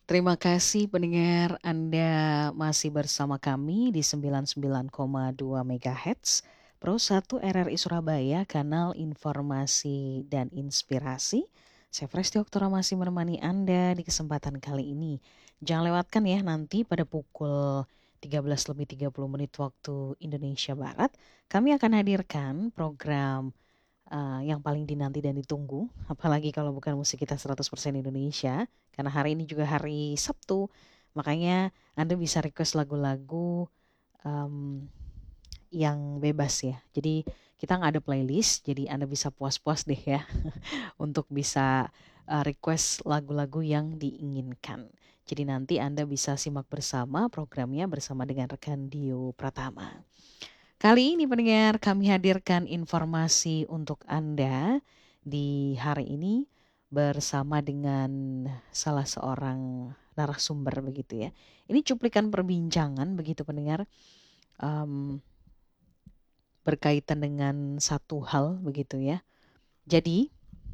Terima kasih pendengar Anda masih bersama kami di 99,2 MHz Pro 1 RRI Surabaya, kanal informasi dan inspirasi. Saya Presti Oktora masih menemani Anda di kesempatan kali ini. Jangan lewatkan ya, nanti pada pukul 13:30 waktu Indonesia Barat, kami akan hadirkan program yang paling dinanti dan ditunggu, apalagi kalau bukan musik kita 100% Indonesia, karena hari ini juga hari Sabtu, makanya Anda bisa request lagu-lagu em, yang bebas ya. Jadi kita nggak ada playlist, jadi Anda bisa puas-puas deh ya untuk bisa request lagu-lagu yang diinginkan. Jadi nanti Anda bisa simak bersama programnya bersama dengan rekan Dio Pratama. Kali ini pendengar kami hadirkan informasi untuk Anda di hari ini bersama dengan salah seorang narasumber begitu ya. Ini cuplikan perbincangan begitu pendengar, em, berkaitan dengan satu hal begitu ya. Jadi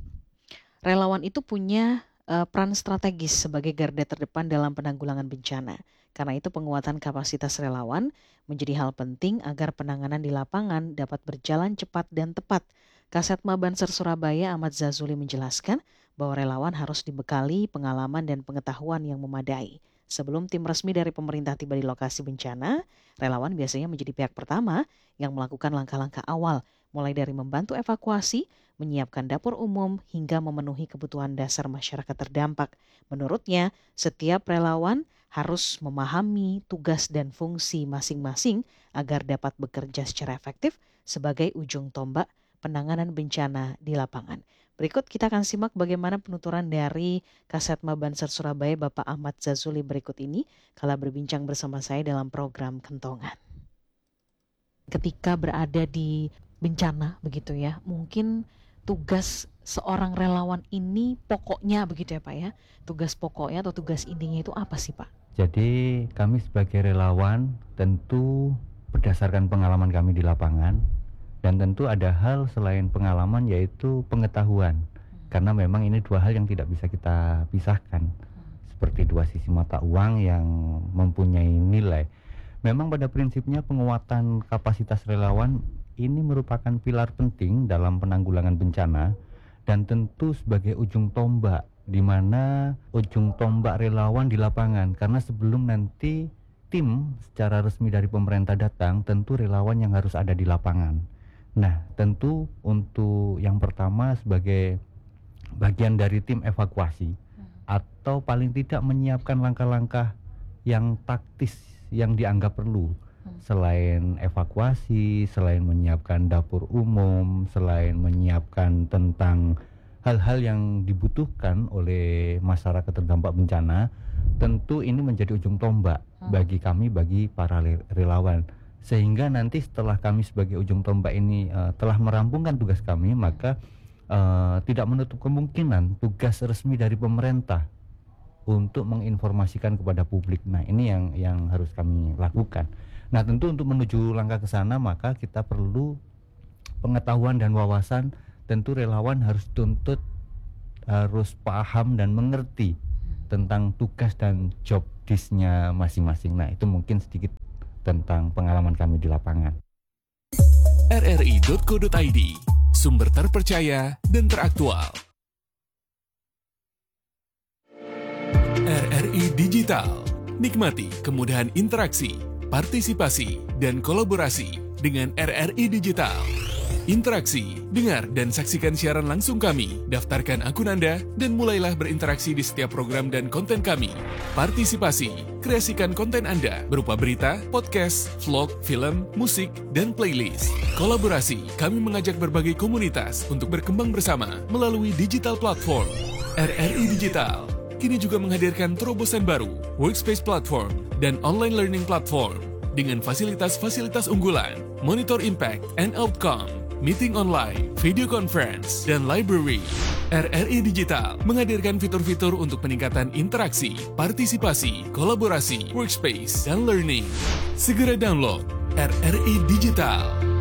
relawan itu punya peran strategis sebagai garda terdepan dalam penanggulangan bencana. Karena itu penguatan kapasitas relawan menjadi hal penting agar penanganan di lapangan dapat berjalan cepat dan tepat. Kasatma Banser Surabaya Ahmad Zazuli menjelaskan bahwa relawan harus dibekali pengalaman dan pengetahuan yang memadai. Sebelum tim resmi dari pemerintah tiba di lokasi bencana, relawan biasanya menjadi pihak pertama yang melakukan langkah-langkah awal, mulai dari membantu evakuasi, menyiapkan dapur umum, hingga memenuhi kebutuhan dasar masyarakat terdampak. Menurutnya, setiap relawan harus memahami tugas dan fungsi masing-masing agar dapat bekerja secara efektif sebagai ujung tombak penanganan bencana di lapangan. Berikut kita akan simak bagaimana penuturan dari Kasatma Banser Surabaya Bapak Ahmad Zazuli berikut ini kala berbincang bersama saya dalam program Kentongan. Ketika berada di bencana begitu ya, mungkin tugas seorang relawan ini pokoknya begitu ya Pak ya. Tugas pokoknya atau tugas intinya itu apa sih Pak? Jadi kami sebagai relawan tentu berdasarkan pengalaman kami di lapangan, dan tentu ada hal selain pengalaman yaitu pengetahuan. Karena memang ini dua hal yang tidak bisa kita pisahkan. Seperti dua sisi mata uang yang mempunyai nilai. Memang pada prinsipnya penguatan kapasitas relawan ini merupakan pilar penting dalam penanggulangan bencana, dan tentu sebagai ujung tombak, di mana ujung tombak relawan di lapangan. Karena sebelum nanti tim secara resmi dari pemerintah datang, tentu relawan yang harus ada di lapangan. Nah, tentu untuk yang pertama sebagai bagian dari tim evakuasi, atau paling tidak menyiapkan langkah-langkah yang taktis yang dianggap perlu. Selain evakuasi, selain menyiapkan dapur umum, selain menyiapkan tentang hal-hal yang dibutuhkan oleh masyarakat terdampak bencana, tentu ini menjadi ujung tombak bagi kami, bagi para relawan. Sehingga nanti setelah kami sebagai ujung tombak ini telah merampungkan tugas kami, maka tidak menutup kemungkinan tugas resmi dari pemerintah untuk menginformasikan kepada publik. Nah, ini yang harus kami lakukan. Nah, tentu untuk menuju langkah ke sana, maka kita perlu pengetahuan dan wawasan. Tentu relawan harus tuntut, harus paham dan mengerti tentang tugas dan job desk-nya masing-masing. Nah, itu mungkin sedikit tentang pengalaman kami di lapangan. rri.co.id, sumber terpercaya dan teraktual. RRI Digital, nikmati kemudahan interaksi, partisipasi, dan kolaborasi dengan RRI Digital. Interaksi, dengar dan saksikan siaran langsung kami, daftarkan akun Anda, dan mulailah berinteraksi di setiap program dan konten kami. Partisipasi, kreasikan konten Anda berupa berita, podcast, vlog, film, musik, dan playlist. Kolaborasi, kami mengajak berbagai komunitas untuk berkembang bersama melalui digital platform. RRI Digital kini juga menghadirkan terobosan baru, workspace platform, dan online learning platform dengan fasilitas-fasilitas unggulan, monitor impact and outcome, meeting online, video conference, dan library. RRI Digital menghadirkan fitur-fitur untuk peningkatan interaksi, partisipasi, kolaborasi, workspace, dan learning. Segera download RRI Digital.